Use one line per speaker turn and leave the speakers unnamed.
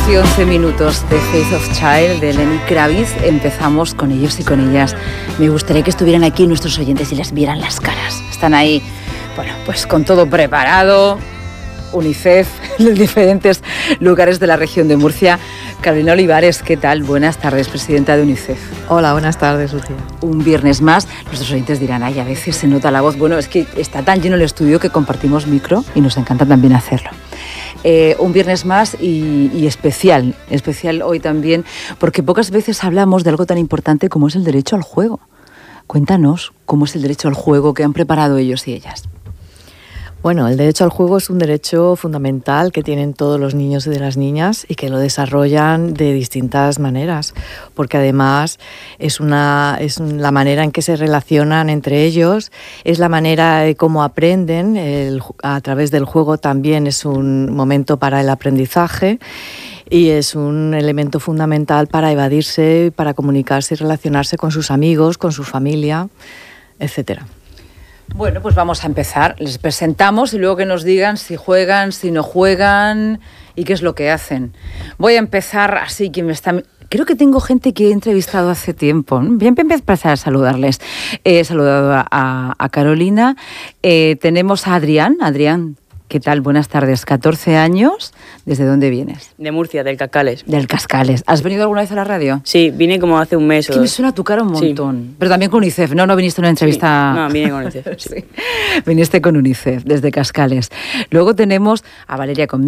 y 11 minutos de Faith of Child de Lenny Kravitz. Empezamos con ellos y con ellas. Me gustaría que estuvieran aquí nuestros oyentes y les vieran las caras. Están ahí, bueno, pues con todo preparado. UNICEF, en los diferentes lugares de la región de Murcia. Carolina Olivares, ¿qué tal? Buenas tardes, presidenta de UNICEF.
Hola, buenas tardes, Lucía.
Un viernes más. Nuestros oyentes dirán, ay, a veces se nota la voz. Bueno, es que está tan lleno el estudio que compartimos micro y nos encanta también hacerlo. Un viernes más y especial hoy también, porque pocas veces hablamos de algo tan importante como es el derecho al juego. Cuéntanos cómo es el derecho al juego que han preparado ellos y ellas.
Bueno, el derecho al juego es un derecho fundamental que tienen todos los niños y de las niñas y que lo desarrollan de distintas maneras, porque además es la manera en que se relacionan entre ellos, es la manera de cómo aprenden, a través del juego también es un momento para el aprendizaje y es un elemento fundamental para evadirse, para comunicarse y relacionarse con sus amigos, con su familia, etcétera.
Bueno, pues vamos a empezar. Les presentamos y luego que nos digan si juegan, si no juegan y qué es lo que hacen. Voy a empezar así, creo que tengo gente que he entrevistado hace tiempo. Voy a empezar a saludarles. He saludado a Carolina. Tenemos a Adrián. Adrián, ¿qué tal? Buenas tardes. 14 años. ¿Desde dónde vienes?
De Murcia, del Cascales.
Del Cascales. ¿Has venido alguna vez a la radio?
Sí, vine como hace un mes o
dos. Que me
dos.
suena tu cara un montón.
Sí.
Pero también con UNICEF. No viniste a una entrevista.
Sí. No, vine con UNICEF. Sí.
Sí. Viniste con UNICEF, desde Cascales. Luego tenemos a Valeria conmigo.